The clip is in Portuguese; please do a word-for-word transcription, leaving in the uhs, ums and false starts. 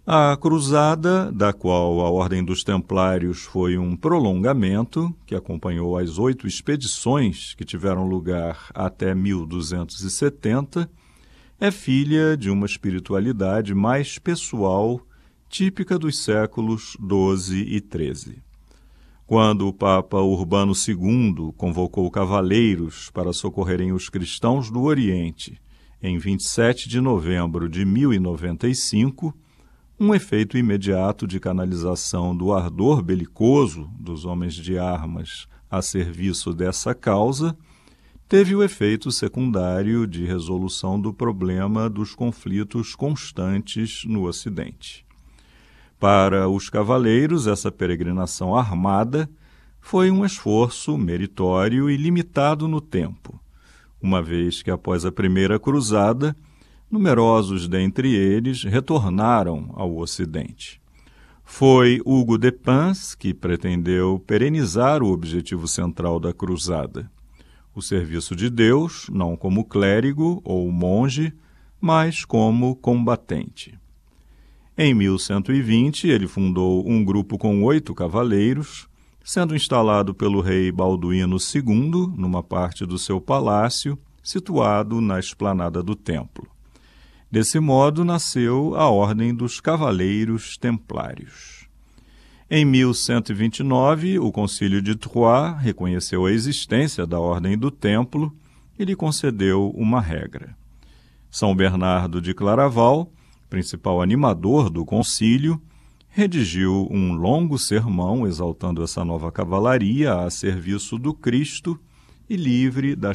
A cruzada, da qual a Ordem dos Templários foi um prolongamento, que acompanhou as oito expedições que tiveram lugar até mil duzentos e setenta, é filha de uma espiritualidade mais pessoal, típica dos séculos doze e treze. Quando o Papa Urbano segundo convocou cavaleiros para socorrerem os cristãos do Oriente, em vinte e sete de novembro de mil e noventa e cinco, um efeito imediato de canalização do ardor belicoso dos homens de armas a serviço dessa causa teve o efeito secundário de resolução do problema dos conflitos constantes no Ocidente. Para os cavaleiros, essa peregrinação armada foi um esforço meritório e limitado no tempo, uma vez que, após a primeira cruzada, numerosos dentre eles retornaram ao Ocidente. Foi Hugo de Pins que pretendeu perenizar o objetivo central da cruzada, o serviço de Deus, não como clérigo ou monge, mas como combatente. Em mil cento e vinte, ele fundou um grupo com oito cavaleiros, sendo instalado pelo rei Balduíno segundo, numa parte do seu palácio, situado na esplanada do templo. Desse modo, nasceu a Ordem dos Cavaleiros Templários. Em mil cento e vinte e nove, o Concílio de Troyes reconheceu a existência da Ordem do Templo e lhe concedeu uma regra. São Bernardo de Claraval, principal animador do concílio, redigiu um longo sermão exaltando essa nova cavalaria a serviço do Cristo e livre das